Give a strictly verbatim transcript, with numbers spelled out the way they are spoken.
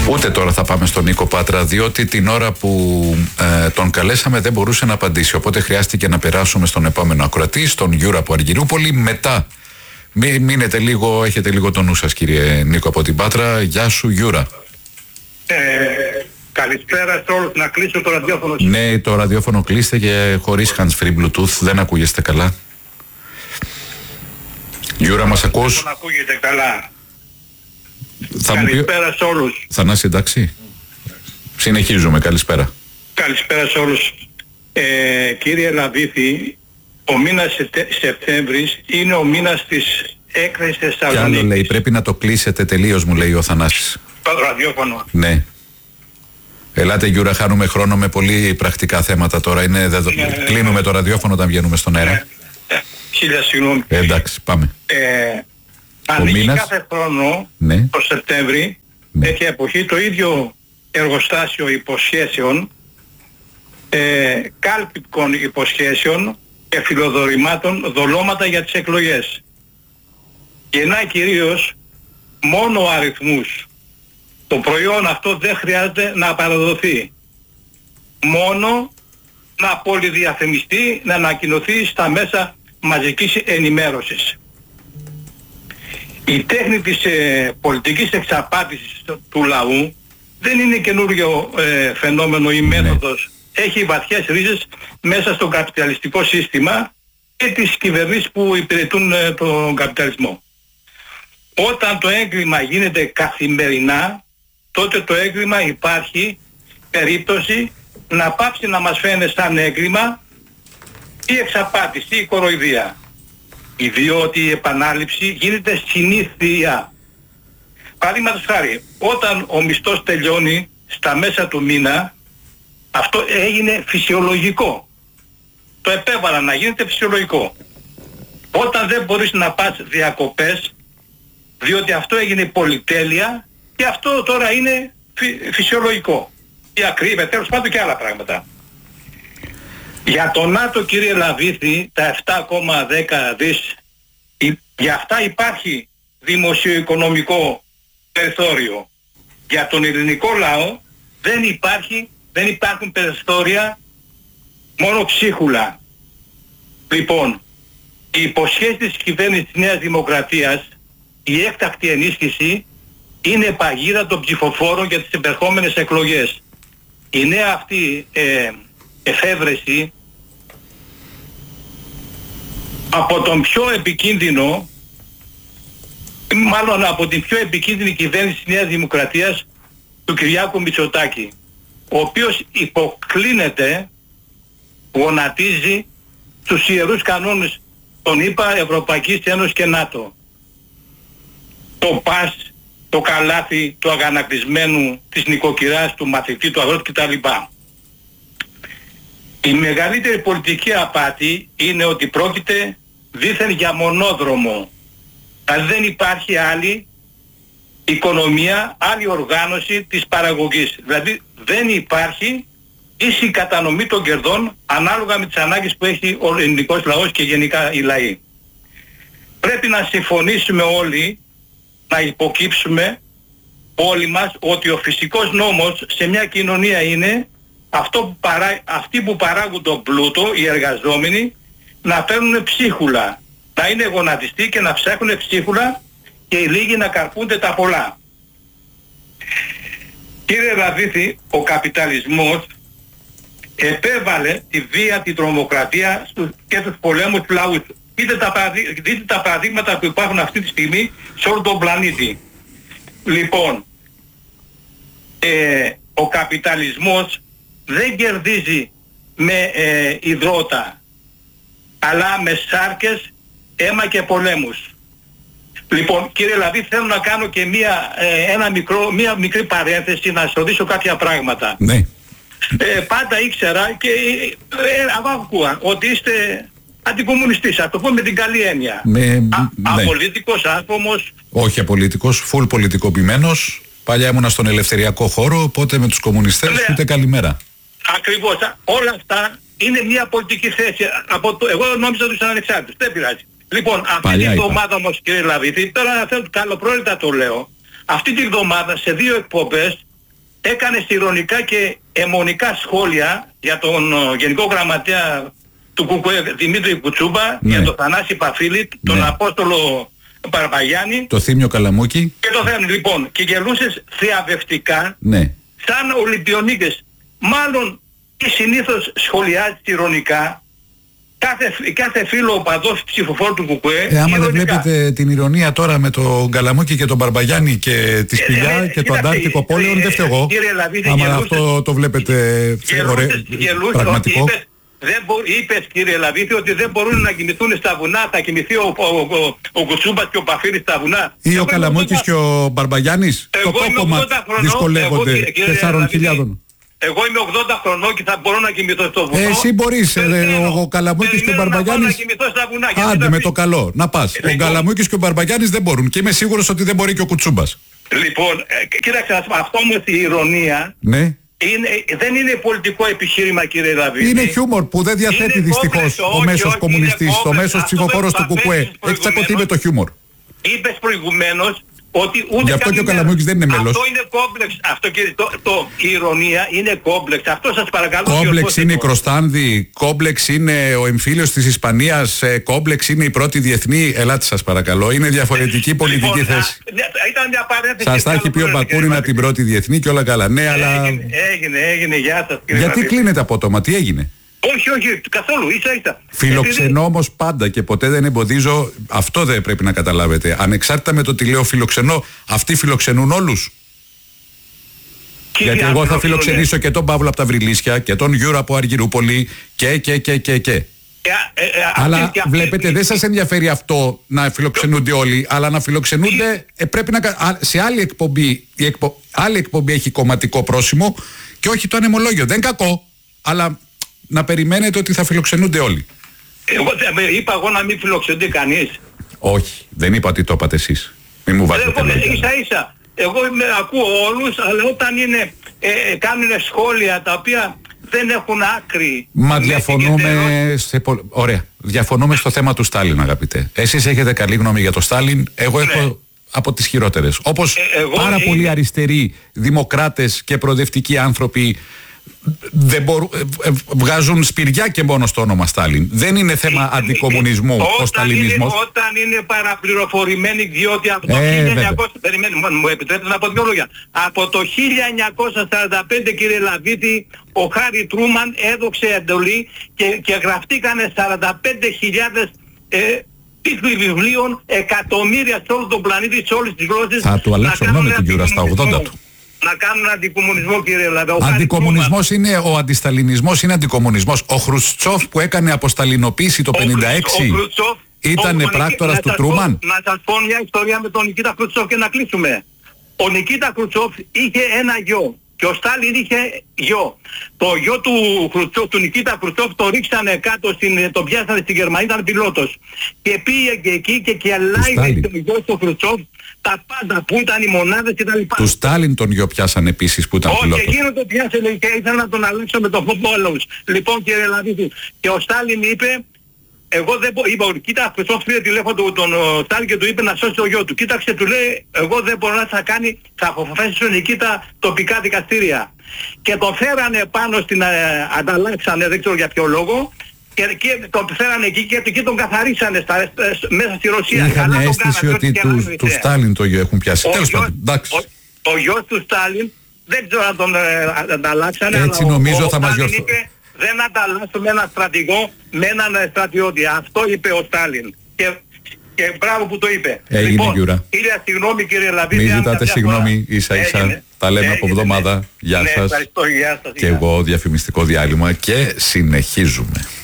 Ούτε τώρα θα πάμε στον Νίκο Πάτρα, διότι την ώρα που ε, τον καλέσαμε δεν μπορούσε να απαντήσει. Οπότε χρειάστηκε να περάσουμε στον επόμενο ακροατή, στον Γιούρα από Αργυρούπολη. Μετά, μη, μείνετε λίγο, έχετε λίγο το νου σας, κύριε Νίκο από την Πάτρα. Γεια σου, Γιούρα. Ε, καλησπέρα σε όλους. Να κλείσω το ραδιόφωνο. Ναι, το ραδιόφωνο κλείστε και χωρίς hands-free Bluetooth. Δεν ακούγεστε καλά. Γιούρα, μας ακούς? Δεν ακούγεται καλά. Θα καλησπέρα πει... σε όλους. Θανάση, εντάξει. Συνεχίζουμε. Καλησπέρα. Καλησπέρα σε όλους. Ε, κύριε Λαβίθη, ο μήνας Σεπτέμβρης είναι ο μήνας της έκθεσης Θεσσαλονίκης. Κι άλλο λέει, πρέπει να το κλείσετε τελείως, μου λέει ο Θανάσης. Το ραδιόφωνο. Ναι. Ελάτε, Γιούρα, χάνουμε χρόνο με πολύ πρακτικά θέματα τώρα. Είναι δεδο... ναι, κλείνουμε το ραδιόφωνο όταν βγαίνουμε στον αέρα. Ναι. Ε, χίλια συγγνώμη. Ε, εντάξει, πάμε. Ε, ανοίγει μήνας... κάθε χρόνο, ναι. το Σεπτέμβρη, ναι. τέτοια εποχή, το ίδιο εργοστάσιο υποσχέσεων, ε, κάλπικων υποσχέσεων και φιλοδορημάτων, δολώματα για τις εκλογές. Γεννάει κυρίως μόνο αριθμούς. Το προϊόν αυτό δεν χρειάζεται να παραδοθεί. Μόνο να πολυδιαφημιστεί, να ανακοινωθεί στα μέσα μαζικής ενημέρωσης. Η τέχνη της ε, πολιτικής εξαπάτησης του λαού δεν είναι καινούριο ε, φαινόμενο ή μέθοδος. Έχει βαθιές ρίζες μέσα στο καπιταλιστικό σύστημα και τις κυβερνήσεις που υπηρετούν ε, τον καπιταλισμό. Όταν το έγκλημα γίνεται καθημερινά, τότε το έγκλημα υπάρχει περίπτωση να πάψει να μας φαίνεται σαν έγκλημα ή εξαπάτηση ή κοροϊδία. Διότι η επανάληψη γίνεται συνήθεια. Παραδείγματος χάρη, όταν ο μισθός τελειώνει στα μέσα του μήνα, αυτό έγινε φυσιολογικό. Το επέβαλα να γίνεται φυσιολογικό. Όταν δεν μπορείς να πας διακοπές, διότι αυτό έγινε πολυτέλεια, και αυτό τώρα είναι φυ, φυσιολογικό. Η ακρίβεια, τέλος πάντων και άλλα πράγματα. Για το ΝΑΤΟ, κύριε Λαβίθη, τα επτά κόμμα δέκα δις, για αυτά υπάρχει δημοσιοοικονομικό περιθώριο. Για τον ελληνικό λαό δεν υπάρχει, δεν υπάρχουν περιθώρια, μόνο ψίχουλα. Λοιπόν, η υποσχέση της κυβέρνησης της Νέας Δημοκρατίας, η έκτακτη ενίσχυση, είναι παγίδα των ψηφοφόρων για τις επερχόμενες εκλογές. Η νέα αυτή ε, εφεύρεση από τον πιο επικίνδυνο, μάλλον από την πιο επικίνδυνη κυβέρνηση της Νέας Δημοκρατίας, του Κυριάκου Μητσοτάκη, ο οποίος υποκλίνεται, γονατίζει τους ιερούς κανόνες των ΗΠΑ, Ευρωπαϊκής Ένωσης και ΝΑΤΟ. Το ΠΑΣ, το καλάθι του αγανακτισμένου, της νοικοκυράς, του μαθητή, του αγρότη κτλ. Η μεγαλύτερη πολιτική απάτη είναι ότι πρόκειται δήθεν για μονόδρομο. Δηλαδή δεν υπάρχει άλλη οικονομία, άλλη οργάνωση της παραγωγής. Δηλαδή δεν υπάρχει ίση κατανομή των κερδών ανάλογα με τις ανάγκες που έχει ο ελληνικός λαός και γενικά οι λαοί. Πρέπει να συμφωνήσουμε όλοι, να υποκύψουμε όλοι μας, ότι ο φυσικός νόμος σε μια κοινωνία είναι αυτό που παρά, αυτοί που παράγουν τον πλούτο, οι εργαζόμενοι, να παίρνουν ψίχουλα, να είναι γονατιστοί και να ψάχνουν ψίχουλα, και οι λίγοι να καρπούνται τα πολλά. Κύριε Λαβίθη, ο καπιταλισμός επέβαλε τη βία, την τρομοκρατία και τους πολέμους του λαού. Δείτε τα, παραδεί, δείτε τα παραδείγματα που υπάρχουν αυτή τη στιγμή σε όλο τον πλανήτη. Λοιπόν, ε, ο καπιταλισμός δεν κερδίζει με ε, υδρότα, αλλά με σάρκες, αίμα και πολέμους. Λοιπόν, κύριε Λαβή, θέλω να κάνω και μία, ε, ένα μικρό, μία μικρή παρένθεση, να σας ρωτήσω κάποια πράγματα. Ναι. Ε, πάντα ήξερα και ε, ακούγα ότι είστε αντικομμουνιστής, ας το πούμε με την καλή έννοια. Με, Α, ναι. Απολίτικος, άτομος. Όχι απολίτικος, φουλ πολιτικοποιημένος. Παλιά ήμουνα στον ελευθεριακό χώρο, οπότε με τους κομμουνιστές ναι. Ούτε καλημέρα. Ακριβώς. Όλα αυτά είναι μια πολιτική θέση. Από το, εγώ νόμιζα ότι ήσταν ανεξάρτητος. Δεν πειράζει. Λοιπόν, αυτή Παλιά την είπα. εβδομάδα όμως, κύριε Λαβίθη, τώρα θέλω καλοπρόεδρα το λέω, αυτή την εβδομάδα σε δύο εκπομπές έκανε ειρωνικά και αιμονικά σχόλια για τον ο, Γενικό Γραμματέα του ΚΚΕ Δημήτρη Κουτσούμπα, ναι. για τον Θανάση Παφίλη, τον ναι. Απόστολο Παρπαγιάννη, το Θήμιο Καλαμούκη και το Θέμη, λοιπόν, και γελούσες θεαβευτικά, ναι. σαν Ολυμπιονίκες. Μάλλον και συνήθως σχολιάζει ειρωνικά κάθε, κάθε φίλο οπαδός ψηφοφόρου του ΚΚΕ. Ε, άμα δεν βλέπετε την ηρωνία τώρα με τον Καλαμούκη και τον Μπαρμπαγιάννη και τη Σπηλιά ε, ε, και το Αντάρτικο Πόλεων, δεν φταίω εγώ. Άμα αυτό το βλέπετε πραγματικό. Δεν μπο... είπες, κύριε Λαβίτη, ότι δεν μπορούν να κοιμηθούν στα βουνά, θα κοιμηθεί ο, ο, ο, ο Κουτσούμπας και ο Παφίλης στα βουνά. Ή εγώ ο Καλαμούκης ογδόντα... και ο Μπαρμπαγιάννης, το κόμμα δυσκολεύονται τεσσάρων χιλιάδων. Εγώ είμαι ογδόντα χρονών και θα μπορώ να κοιμηθώ στο βουνό. Ε, εσύ μπορείς, ε, ο Καλαμούκης και ο Μπαρμπαγιάννης. Να κοιμηθώ στα βουνά. Άντε με το καλό, να πας. Ο Καλαμούκης και ο Μπαρμπαγιάννης δεν μπορούν και είμαι σίγουρος ότι δεν μπορεί και ο Κουτσούμπας. Λοιπόν, ε, κοίταξε, αυτό όμως η ηρωνία... Ναι. Είναι, δεν είναι πολιτικό επιχείρημα, κύριε Λαβίτη. Είναι χιούμορ που δεν διαθέτει δυστυχώς ο μέσος κομμουνιστής, ο μέσος ψηφοφόρος του ΚΚΕ. Έχει τσακωθεί με το χιούμορ. Είπες προηγουμένως ότι ούτε γι' αυτό και ο Καλαμούκης δεν είναι μέλος. Αυτό είναι κόμπλεξ. Αυτό, κύριε, το, το, η ηρωνία είναι κόμπλεξ. Αυτό σας παρακαλώ. Κόμπλεξ είναι η Κροστάνδη, κόμπλεξ είναι ο εμφύλιος της Ισπανίας, κόμπλεξ είναι η πρώτη διεθνή. Ελάτε σας παρακαλώ. Είναι διαφορετική πολιτική λοιπόν, θέση. Ήταν μια παρένθεση. Σας τα έχει πει ο Μπακούρηνα την πρώτη διεθνή και όλα καλά. Ναι, έγινε, αλλά. Έγινε, έγινε, γεια σας. Γιατί κλείνετε απότομα, τι έγινε? Όχι, όχι, καθόλου, ίσα ίσα. Φιλοξενώ όμως πάντα και ποτέ δεν εμποδίζω, αυτό δεν πρέπει να καταλάβετε. Ανεξάρτητα με το τι λέω φιλοξενώ, αυτοί φιλοξενούν όλους. Και γιατί εγώ θα φιλοξενήσω ναι. και τον Παύλο από τα Βρυλίσια και τον Γιούρα από Αργυρούπολη και και και και και. Ε, ε, ε, αλλά αυτή, βλέπετε, αυτή, δεν σας ενδιαφέρει αυτό να φιλοξενούνται όλοι, αλλά να φιλοξενούνται ε, πρέπει να. Σε άλλη εκπομπή, η εκπο, άλλη εκπομπή έχει κομματικό πρόσημο και όχι το ανεμολόγιο. Δεν κακό, αλλά να περιμένετε ότι θα φιλοξενούνται όλοι. Εγώ είπα εγώ να μην φιλοξενούνται κανείς. Όχι, δεν είπα ότι το είπατε εσείς. Μην μου βάζετε λόγια. Ίσα ίσα. Εγώ με, ακούω όλους, αλλά όταν είναι, ε, ε, κάνουν σχόλια τα οποία δεν έχουν άκρη. Μα διαφωνούμε, σε, ωραία, διαφωνούμε στο θέμα του Στάλιν, αγαπητέ. Εσείς έχετε καλή γνώμη για το Στάλιν, εγώ έχω ναι. από τις χειρότερες. Όπως ε, εγώ, πάρα ε, πολλοί ε, αριστεροί, δημοκράτες και προοδευτικοί άνθρωποι δεν μπορούν, ε, ε, βγάζουν σπηριά και μόνο στο όνομα Στάλιν. Δεν είναι θέμα ε, αντικομουνισμού ε, ο σταλινισμός. Είναι, όταν είναι παραπληροφορημένοι, διότι από το ε, χίλια εννιακόσια... Περιμένει, μου επιτρέπετε να πω δύο λόγια. Από το χίλια εννιακόσια σαράντα πέντε, κύριε Λαβίτη, ο Χάρι Τρούμαν έδωξε εντολή και, και γραφτήκανε σαράντα πέντε χιλιάδες ε, τίτλοι βιβλίων, εκατομμύρια σε όλο τον πλανήτη, σε όλες τις γλώσσες. Θα του αλλάξω γνώμη την Γιούρα στα ογδόντα του. Να κάνουν αντικομουνισμό, κύριε Λαβίτη. Αντικομουνισμός είναι, ο αντισταλινισμός είναι αντικομουνισμός. Ο Χρουστσόφ που έκανε αποσταλινοποίηση το χίλια εννιακόσια πενήντα έξι ήταν πράκτορας του Τρούμαν. Να σας πω μια ιστορία με τον Νικίτα Χρουτσόφ και να κλείσουμε. Ο Νικίτα Χρουτσόφ είχε ένα γιο και ο Στάλιν είχε γιο. Το γιο του, Χρουτσόφ, του Νικίτα Χρουτσόφ το ρίξανε κάτω, στην, το πιάσανε στην Γερμανία, ήταν πιλότος. Και πήγε και εκεί και κελάει το γιο του Χρουτσόφ τα πάντα που ήταν οι μονάδες και τα λοιπά. Του Στάλιν τον γιο πιάσανε επίσης που ήταν όχι, πιλότος. Όχι, εκείνο το πιάσανε και ήθελα να τον αλλάξω με το φωτballers. Λοιπόν, κύριε Λαβίτη, και ο Στάλιν είπε, εγώ δεν μπορώ, είπα, κοίτα, Χρυσόφ πήρε τηλέφωνο του τον Στάλιν και του είπε να σώσει το γιο του. Κοίταξε, του λέει, εγώ δεν μπορώ να θα κάνει, θα αποφασίσει ο Νικίτα τοπικά δικαστήρια. Και τον φέρανε πάνω στην, ε, ανταλλάξανε, δεν ξέρω για ποιο λόγο, και, και τον φέρανε εκεί και εκεί τον καθαρίσανε στα, ε, μέσα στη Ρωσία. Είχα μια αίσθηση ότι του, του Στάλιν το γιο έχουν πιάσει. Τέλος πάντων, εντάξει. Ο, ο γιος του Στάλιν, δεν ξέρω αν τον ε, ανταλλάξανε, έτσι αλλά νομίζω ο, θα ο μας Στάλιν είπε, δεν ανταλλάσσουμε έναν στρατηγό με έναν στρατιώτη. Αυτό είπε ο Στάλιν. Και, και μπράβο που το είπε. Έγινε, λοιπόν, Γιούρα. Κύριε, συγγνώμη, κύριε Λαβίτη. Μην ζητάτε συγγνώμη, ίσα ίσα. Έγινε. Τα λέμε έγινε, από εβδομάδα. Ναι. Γεια ναι, σας. Ευχαριστώ, γεια σας. Και εγώ διαφημιστικό διάλειμμα και συνεχίζουμε.